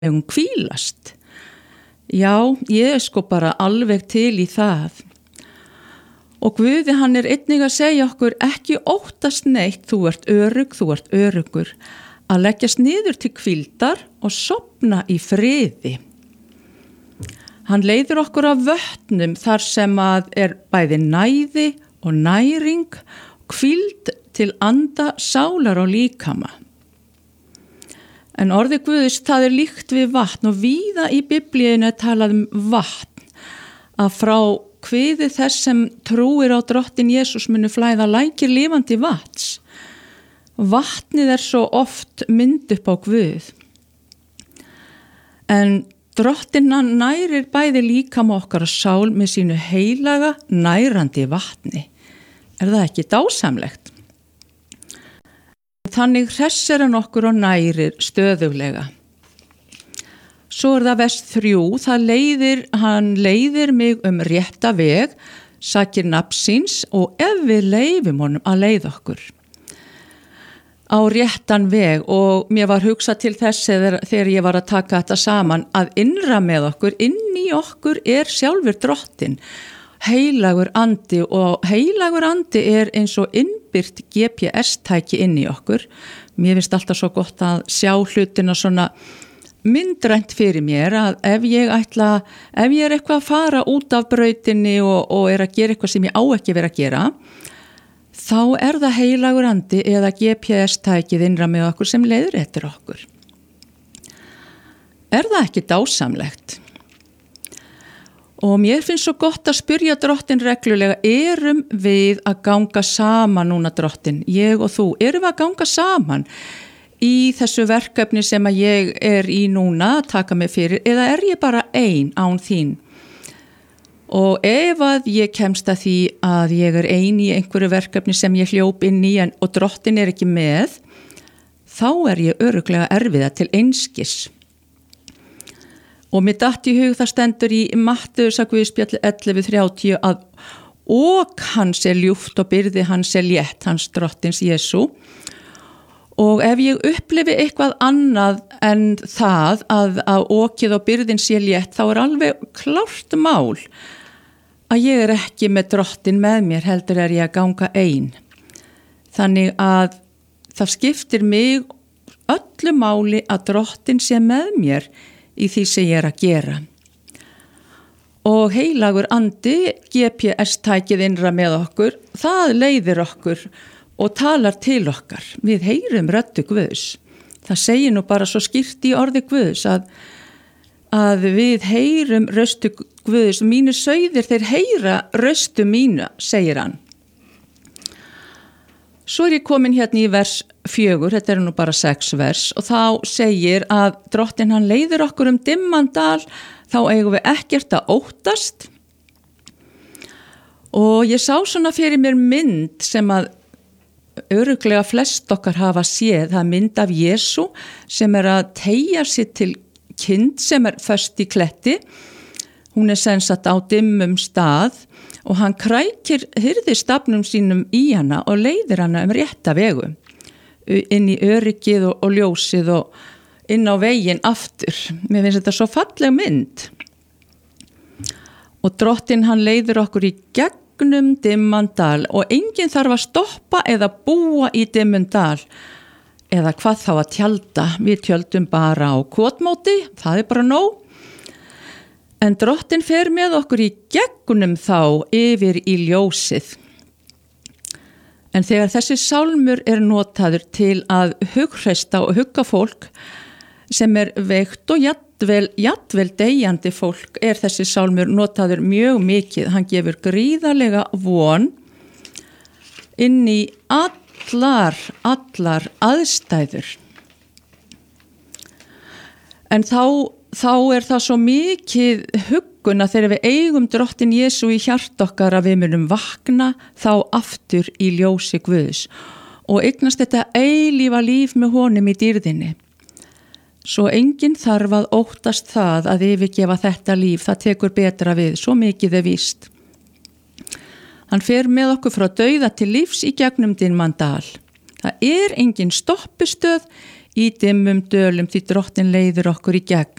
hvílast. Já, ég sko bara alveg til í það. Og Guði hann einnig að segja okkur ekki óttast neitt, þú ert öruggur, að leggjast niður til hvíldar og sofna í friði. Hann leiðir okkur af vötnum þar sem að bæði næði og næring, hvíld til anda, sálar og líkama. En orðið Guðs, það líkt við vatn og víða í Biblíunni talað vatn, að frá kviði þess sem trúir á drottin Jesús munu flæða lækir lifandi vatns. Vatnið svo oft mynd upp á Guð. En drottin hann nærir bæði líkama okkar og sál með sínu heilaga, nærandi vatni. Það ekki dásamlegt? Þannig hressir hann okkur og nærir stöðuglega. Svo það vers 3, hann leiðir mig rétta veg, sakir nafnsins og ef við leyfum honum að leiða okkur á réttan veg. Og mér var hugsað til þess þegar ég var að taka þetta saman að innra með okkur, inn í okkur sjálfur drottin, heilagur andi, og heilagur andi eins og innbyrt GPS-tæki inn í okkur. Mér finnst alltaf svo gott að sjá hlutina svona myndrænt fyrir mér, að ef ég eitthvað að fara út af brautinni og að gera eitthvað sem ég á ekki vera að gera, þá það heilagur andi eða GPS-tækið innra með okkur sem leiðir eftir okkur. Það ekki dásamlegt? Og mér finnst svo gott að spyrja drottin reglulega, við að ganga saman núna drottin, ég og þú, við að ganga saman í þessu verkefni sem að ég í núna að taka mig fyrir, eða ég bara ein án þín? Og ef að ég kemst að því að ég ein í einhverju verkefni sem ég hljóp inn í og drottin ekki með, þá ég örugglega erfiða til einskis. Og mér datt í hug, það stendur í Mattheusarguðspjalli 11:30 að ok hans ljúft og byrði hans létt, hans drottins Jesú. Og ef ég upplifi eitthvað annað en það að okið og byrðin sé létt, þá alveg klárt mál að ég ekki með drottin með mér, heldur ég að ganga ein. Þannig að það skiptir mig öllu máli að drottin sé með mér í því sem ég að gera. Og heilagur andi, GPS-tækið innra með okkur, það leiðir okkur og talar til okkar. Við heyrum röddu Guðs. Það segir nú bara svo skýrt í orði Guðs að við heyrum röstu Guðs. Mínu sauðir, þeir heyra röstu mína, segir hann. Svo ég komin hérna í vers 4, þetta nú bara 6 vers, og þá segir að drottin hann leiðir okkur dimman dal, þá eigum við ekkert að óttast. Og ég sá svona fyrir mér mynd sem að örugglega flest okkar hafa séð, það mynd af Jesú sem að teygja sér til kind sem föst í kletti. Hún sem sagt á dimmum stað og hann krækir hirðistafnum sínum í hana og leiðir hana rétta vegu inn í öryggið og ljósið og inn á veginn aftur. Mér finnst þetta svo falleg mynd. Og drottin hann leiðir okkur í gegnum dimman dal og enginn þarf að stoppa eða búa í dimmun dal eða hvað þá að tjalda. Við tjöldum bara á kotmóti, það bara nóg. En drottin fer með okkur í gegnum þá yfir í ljósið. En þegar þessi sálmur notaður til að hughresta og hugga fólk sem veikt og jafnvel deyjandi fólk, þessi sálmur notaður mjög mikið. Hann gefur gríðarlega von inn í allar aðstæður. En þá það svo mikið hugguna þegar við eigum drottin Jesú í hjart okkar að við munum vakna þá aftur í ljósi Guðs og eignast þetta eilífa líf með honum í dýrðinni. Svo enginn þarf að óttast það að yfirgefa þetta líf, það tekur betra við, svo mikið víst. Hann fer með okkur frá dauða til lífs í gegnum dimman dal. Það engin stoppistöð í dimmum dölum því drottin leiðir okkur í gegn.